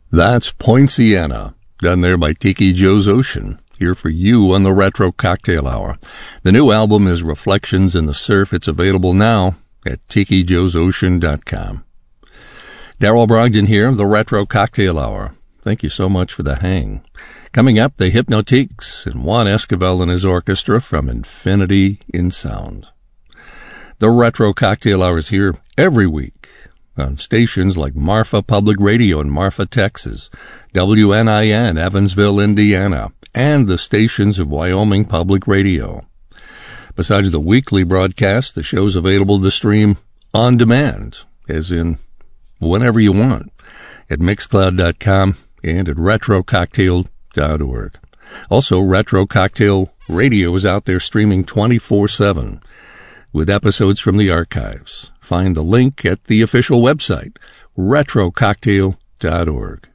That's Poinciana, done there by Tiki Joe's Ocean, here for you on the Retro Cocktail Hour. The new album is Reflections in the Surf. It's available now at TikiJoesOcean.com. Daryl Brogdon here, the Retro Cocktail Hour. Thank you so much for the hang. Coming up, the Hypnotiques and Juan Esquivel and his orchestra from Infinity in Sound. The Retro Cocktail Hour is here every week on stations like Marfa Public Radio in Marfa, Texas, WNIN, Evansville, Indiana, and the stations of Wyoming Public Radio. Besides the weekly broadcast, the show's available to stream on demand, as in whenever you want, at Mixcloud.com and at RetroCocktail.org. Also, Retro Cocktail Radio is out there streaming 24/7 with episodes from the archives. Find the link at the official website, RetroCocktail.org.